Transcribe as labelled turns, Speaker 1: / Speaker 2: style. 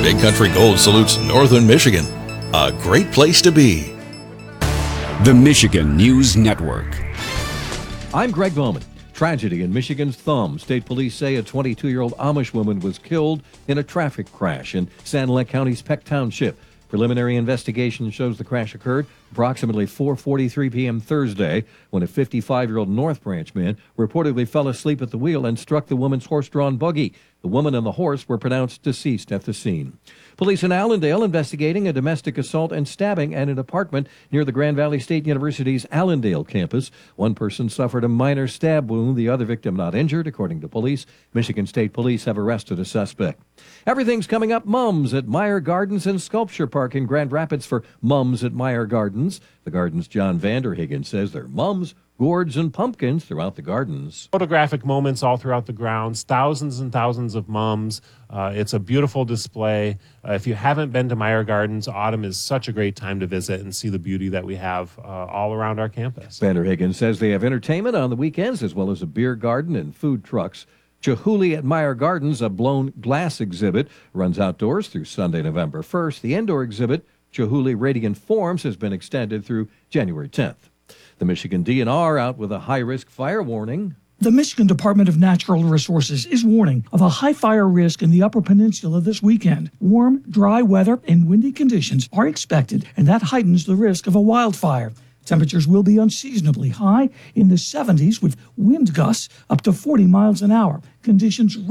Speaker 1: Big Country Gold salutes Northern Michigan. A great place to be.
Speaker 2: The Michigan News Network.
Speaker 3: I'm Greg Bowman. Tragedy in Michigan's Thumb. State police say a 22-year-old Amish woman was killed in a traffic crash in Sanilac County's Peck Township. Preliminary investigation shows the crash occurred approximately 4:43 p.m. Thursday when a 55-year-old North Branch man reportedly fell asleep at the wheel and struck the woman's horse-drawn buggy. The woman and the horse were pronounced deceased at the scene. Police in Allendale investigating a domestic assault and stabbing at an apartment near the Grand Valley State University's Allendale campus. One person suffered a minor stab wound, the other victim not injured, according to police. Michigan State Police have arrested a suspect. Everything's coming up Mums at Meyer Gardens and Sculpture Park in Grand Rapids for Mums at Meyer Gardens. The garden's John Vanderhagen says there are mums, gourds, and pumpkins throughout the gardens.
Speaker 4: Photographic moments all throughout the grounds, thousands and thousands of mums. It's a beautiful display. If you haven't been to Meyer Gardens, autumn is such a great time to visit and see the beauty that we have all around our campus.
Speaker 3: Vanderhagen says they have entertainment on the weekends as well as a beer garden and food trucks. Chihuly at Meyer Gardens, a blown glass exhibit, runs outdoors through Sunday, November 1st. The indoor exhibit, Chihuly Radiant Forms, has been extended through January 10th. The Michigan DNR out with a high-risk fire warning.
Speaker 5: The Michigan Department of Natural Resources is warning of a high fire risk in the Upper Peninsula this weekend. Warm, dry weather and windy conditions are expected, and that heightens the risk of a wildfire. Temperatures will be unseasonably high in the 70s with wind gusts up to 40 miles an hour. Conditions